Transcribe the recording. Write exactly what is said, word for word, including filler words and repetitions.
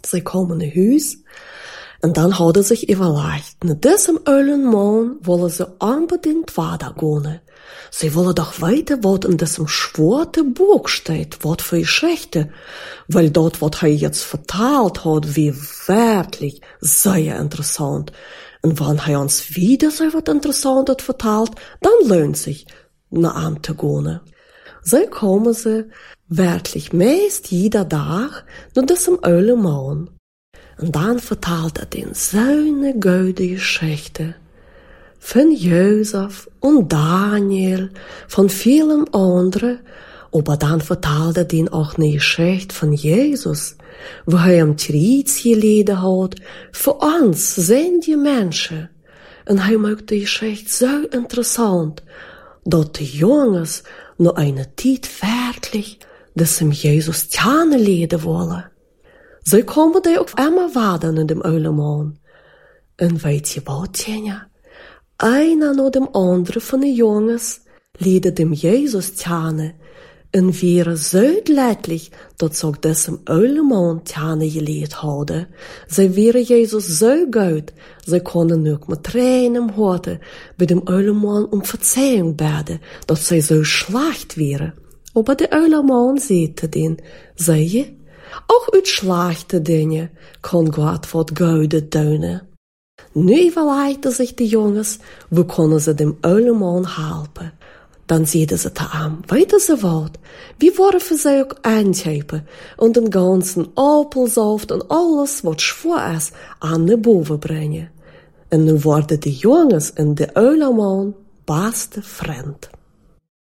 Sie komen naar huis en dan hadden zich überlegt, na diesem ölen Morgen wollen sie unbedingt weitergehen. Sie wollen doch weten wat in diesem schwarzen Buch steht, wat für Geschichte, weil dort, wat er jetzt vertalt hat, wie wirklich sehr interessant. Und wenn er uns wieder so wat Interessantes vertalt, dann lohnt sich, nach ihm zu gehen. So kommen sie wirklich meist jeder Tag nach diesem ölen Morgen. Und dann vertalt er den so eine gute Geschichte von Josef und Daniel, von vielen anderen, aber dann vertalt er den auch eine Geschichte von Jesus, wo er am Kreuz gelitten hat, für uns sind die Menschen. Und er macht die Geschichte so interessant, dass die Jungs noch eine Zeit wirklich diesem Jesus kennenlernen wollen. So kommen die auch immer weiter in dem Ölemann. Und weet je wat, Tanja? Einer nach dem anderen von den Jungs lernen dem Jesus kennen und wären so glücklich, dass sie auch diesem Ölemann kennengelernt haben. Sie wären Jesus so gut, sie konnten nur mit Tränen im Herzen bei dem Ölemann um Verzeihung beten, dass sie so schlecht wären. Aber der Ölemann sagte den, siehe, auch uit schlechte Dinge kann Gott wat Gutes tun. Nu überlegten sich die Jungs, wo können sie dem Ölemann helfen. Dann sieht sie zu ihm, weiter sie was, wie wollen für sie auch einkaufen und den ganzen Apfelsaft und alles, was schwer ist, an den Boven bringen. Und nun wurden die Jungs und der Ölemann beste Freund.